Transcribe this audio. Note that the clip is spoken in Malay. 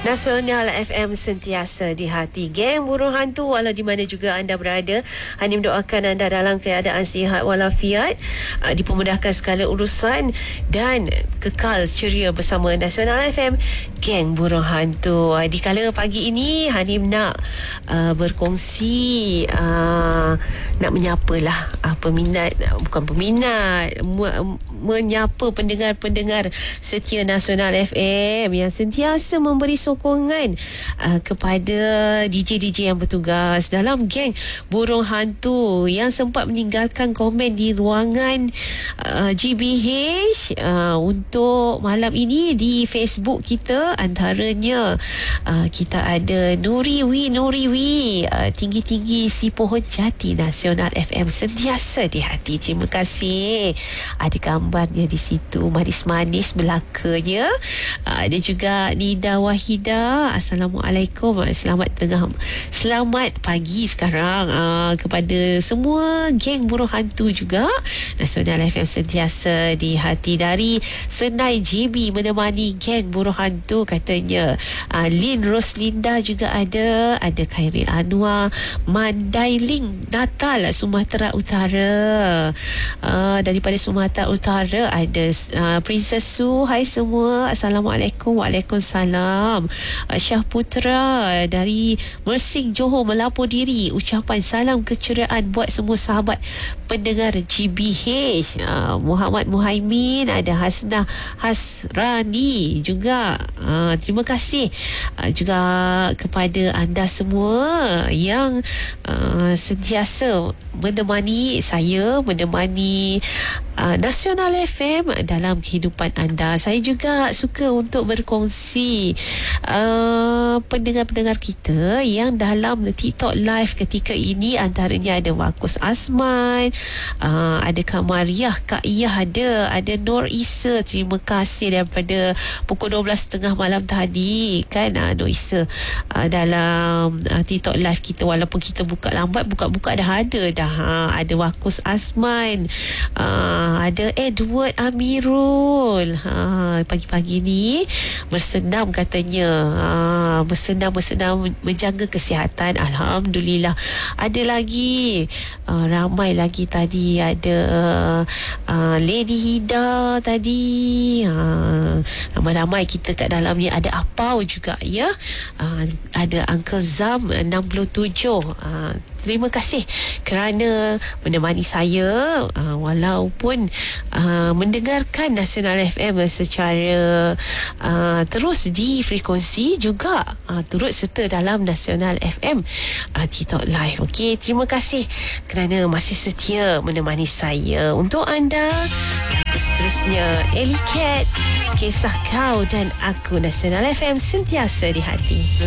Nasional FM sentiasa di hati. Geng Burung Hantu, walau di mana juga anda berada, Hanim doakan anda dalam keadaan sihat walafiat, dipermudahkan segala urusan dan kekal ceria bersama Nasional FM, Geng Burung Hantu. Di kala pagi ini, Hanim nak berkongsi, nak menyapalah menyapa pendengar-pendengar setia Nasional FM yang sentiasa memberi sokongan kepada DJ-DJ yang bertugas dalam Geng Burung Hantu yang sempat meninggalkan komen di ruangan GBH untuk malam ini di Facebook kita. Antaranya kita ada Nuriwi, tinggi-tinggi si pohon jati Nasional FM sentiasa di hati. Terima kasih. Ada gambarnya di situ, manis-manis belakanya. Ada juga Nida Wahida. Assalamualaikum. Selamat pagi sekarang kepada semua Geng Burung Hantu juga. Nasional FM sentiasa di hati. Dari Senai JB menemani Geng Burung Hantu katanya. Lin Roslinda juga ada Khairil Anwar, Mandailing Natal, Sumatera Utara. Daripada Sumatera Utara ada Princess Su. Hai semua, Assalamualaikum. Waalaikumsalam. Syah Putra dari Mersing Johor melapor diri. Ucapan salam keceriaan buat semua sahabat pendengar GBH. Muhammad Muhaimin, ada Hasnah Hasrani juga. Terima kasih juga kepada anda semua yang sentiasa menemani saya, menemani Nasional FM dalam kehidupan anda. Saya juga suka untuk berkongsi pendengar-pendengar kita yang dalam TikTok live ketika ini. Antaranya ada Wakus Asman, ada Kak Mariah, Kak Iyah, ada Nur Isa. Terima kasih daripada pukul 12.30 malam tadi kan, Nur Isa dalam TikTok live kita. Walaupun kita buka lambat, buka-buka dah ada. Ada Wakus Asman, ada Edward Amirul. Pagi-pagi ni bersenam katanya. Bersenam menjaga kesihatan. Alhamdulillah. Ada lagi ramai lagi tadi. Ada Lady Hida tadi. Ramai-ramai kita kat dalam ni. Ada Apau juga ya. Ada Uncle Zam 67. Terima kasih kerana menemani saya walaupun mendengarkan Nasional FM secara terus di frekuensi, juga turut serta dalam Nasional FM TikTok Live. Okey, terima kasih kerana masih setia menemani saya. Untuk anda seterusnya, Ellie Cat, Kisah Kau dan Aku, Nasional FM sentiasa di hati.